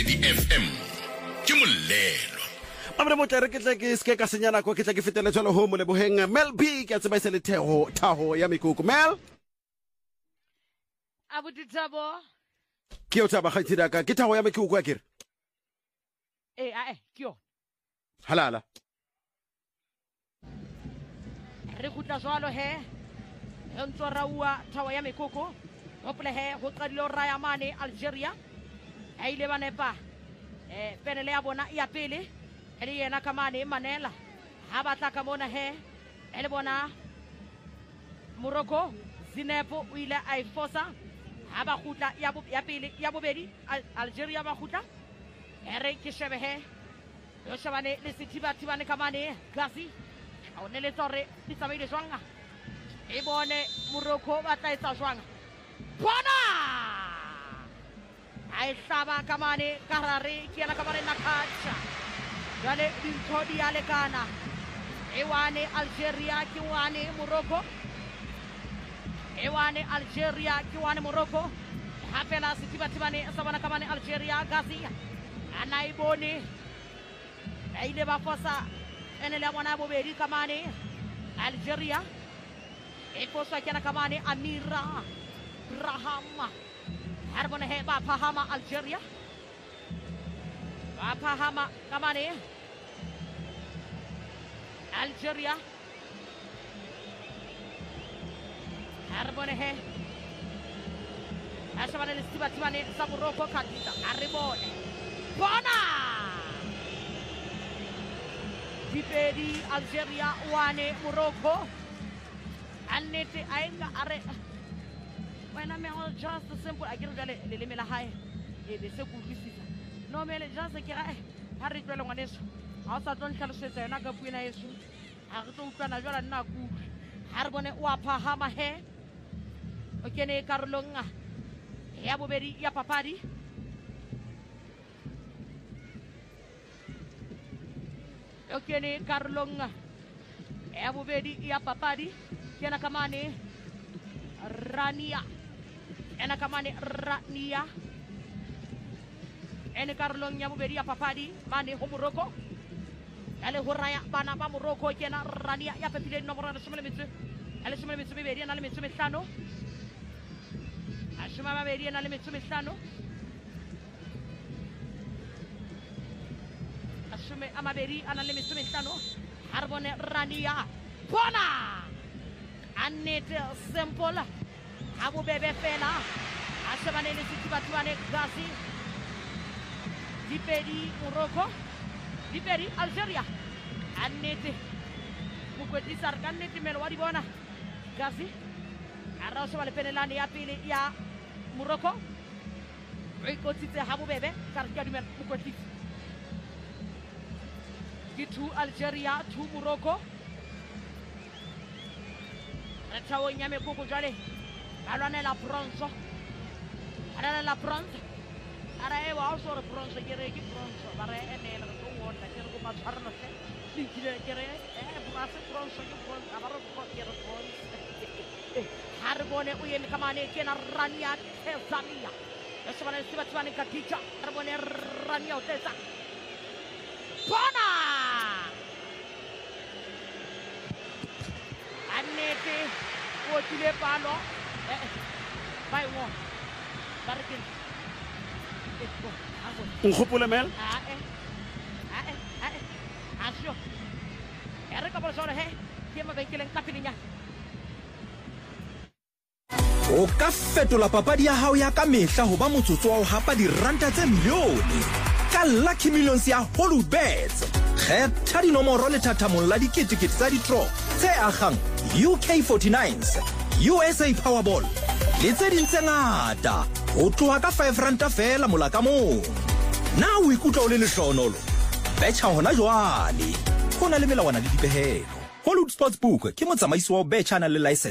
Lesedi FM ke molelo Amre mo tlere ke tla ke ske ka senyana ko ke tla ke fetela jalo ho mo le boheng Mel B ke tseba se le taho ya mekuku Mel Abuti Thabo ke o tsaba khaitsida ka ke taho ya mekuku ya kere ke yo halala re khutla jwalo he ntso raua taho ya mekuku hopole he ho qadile raya mane Algeria a ile ba nepa penele ya bona ya pele ele yena kamane Manela ha batla ka mona he ele bona Morocco Zinepo o ile a ifosa ha ba khutla ya pele ya bobedi Algeria ba khutla ere ke shebe he yo shabane le sitibane kamane Gazi a one le tsore di tsamaile jwanga e bone Morocco ba tla etsa jwanga bona ai hlaba kamane karare ke yana kamane nakacha jale dintho di alekana ewane Algeria ke wane Morocco ewane Algeria ke wane Morocco hapela sitibane sabana kamane Algeria Gazi anaibone ile ba fosa enele ya bona bobedi kamane Algeria e fosa ke yana kamane Amira Brahama Harbona he ba pahama Algeria ba pahama kamane Algeria Harbona he ashabane le sitibane sa Morocco katita aribone bona dipedi Algeria wane Morocco annete ainga are when I'm just simple I get le lemela hae e be se kutlwisisa no mele just ke ga ha re tlwele ngwaneso ha o sa tlo ntlhalosetsa yona ka puena yeso ha re tlo utlwana jwala nna ku ha re bone o a phahama he o kene karolong ya bobedi ya papadi o kene karolong ya bobedi ya papadi kena kamane Rania ena kamane Rania ene karolong ya bobedi ya papadi mane ho Morocco ale ho raya bana ba Morocco kena Rania ya pepile nomoro 10 ale 10 bebedi na le 15 ashuma bebedi na le 15 ashume amaberi ana le 15 harbone Rania bona annete simple Abu Bebe fela ashabane le sitibane Gazi dipedi Morocco dipedi Algeria annete mukweti sarkanete melwadi bona Gazi arasho wale penelani ya pili ya Morocco Rico tite Abu Bebe karkia dumel mukweti gitu Algeria tu Morocco Retawo nyame koko jale alane la bronzo alane la bronzo ara e wa so re bronzo kere ki bronzo bare ene la to wona kere ko ma tshwarno se di kere brase bronzo ki bronzo abaro ko kere bronzo harbone u yemi kamane kena Rania Tezania esbane sibatwane katija harbone Rania Teza bona annete o tile palo Bye one. Barakin. Ngopole Mel Asio ere ka bo sore he ke ma bekileng ka pilinya o ka fetola papadi ya hao ya ka mehla ho ba motsotso wa ho hapa diranta tse milione ka Lucky Millions ya Holubets kgetha dinomoro le thathamong la diketekete tsa di-draw tse agang UK49s USA Powerball le tse ding tse ngata ho tloha ka 5 ranta fela mola ka mong na o ikutlwa o le lehlonolo betcha hona jwale ho na le melawana le dipehelo Hollywood Sportsbook ke motsamaisi wa betcha na le license